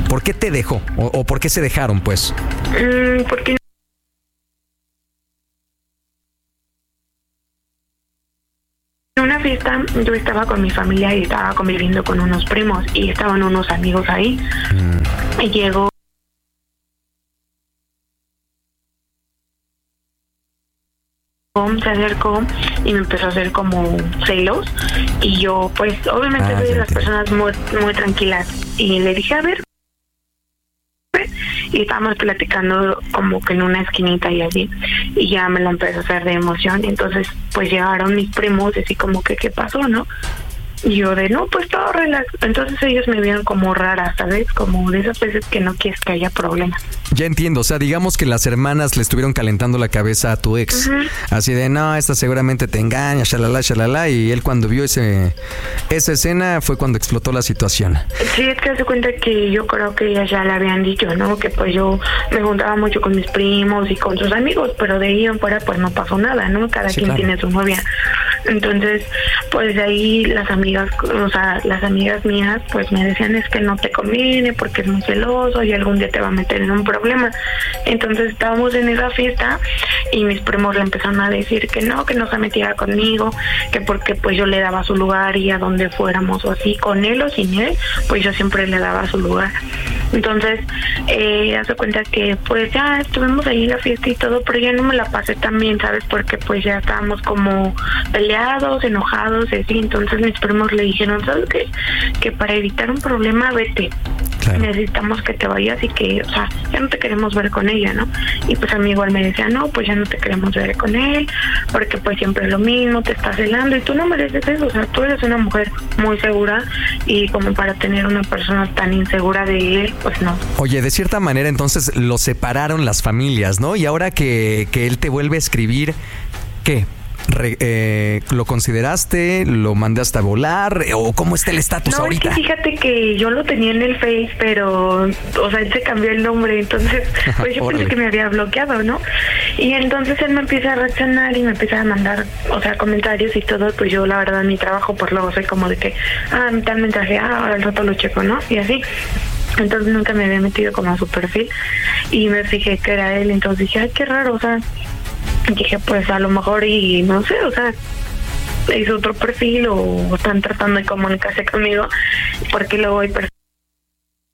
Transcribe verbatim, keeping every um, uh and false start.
¿Por qué te dejó? ¿O, o por qué se dejaron, pues? Mm, porque en una fiesta yo estaba con mi familia y estaba conviviendo con unos primos y estaban unos amigos ahí. Mm. Y llegó se acercó y me empezó a hacer como celos y yo pues obviamente soy de las personas muy, muy tranquilas y le dije a ver y estábamos platicando como que en una esquinita y así y ya me lo empezó a hacer de emoción y entonces pues llegaron mis primos así como que qué pasó, ¿no? Y yo de, no, pues todo relax. Entonces ellos me vieron como rara, ¿sabes? Como de esas veces que no quieres que haya problemas. Ya entiendo, o sea, digamos que las hermanas le estuvieron calentando la cabeza a tu ex. Uh-huh. Así de, no, esta seguramente te engaña, shalala, shalala. Y él cuando vio ese esa escena fue cuando explotó la situación. Sí, es que se cuenta que yo creo que ellas ya le habían dicho, ¿no? Que pues yo me juntaba mucho con mis primos y con sus amigos, pero de ahí en fuera pues no pasó nada, ¿no? Cada sí, quien claro. tiene su novia. Entonces, pues de ahí las amigas o sea, las amigas mías pues me decían es que no te conviene porque es muy celoso y algún día te va a meter en un problema. Entonces estábamos en esa fiesta y mis primos le empezaron a decir que no, que no se metiera conmigo, que porque pues yo le daba su lugar y a donde fuéramos o así, con él o sin él, pues yo siempre le daba su lugar. Entonces, eh, hace cuenta que pues ya estuvimos ahí en la fiesta y todo, pero ya no me la pasé tan bien, ¿sabes? Porque pues ya estábamos como peleados, enojados, y así. Entonces mis primos le dijeron, ¿sabes qué? Que para evitar un problema, vete. Claro. Necesitamos que te vayas y que, o sea, ya no te queremos ver con ella, ¿no? Y pues a mí igual me decía, no, pues ya no te queremos ver con él, porque pues siempre es lo mismo, te está celando y tú no mereces eso, o sea, tú eres una mujer muy segura y como para tener una persona tan insegura de él, pues no. Oye, de cierta manera entonces lo separaron las familias, ¿no? Y ahora que, que él te vuelve a escribir, ¿qué? Re, eh, ¿Lo consideraste? ¿Lo mandaste a volar? ¿O cómo está el estatus no, ahorita? Es que fíjate que yo lo tenía en el Face, pero, o sea, él se cambió el nombre, entonces, pues yo pensé que me había bloqueado, ¿no? Y entonces él me empieza a reaccionar y me empieza a mandar, o sea, comentarios y todo, pues yo la verdad mi trabajo, pues luego soy como de que, ah, tal mensaje, ah, ahora al rato lo checo, ¿no? Y así. Entonces nunca me había metido como a su perfil y me fijé que era él, entonces dije, ay, qué raro, o sea, dije, pues a lo mejor y no sé, o sea, hizo otro perfil o están tratando de comunicarse conmigo, porque luego hay personas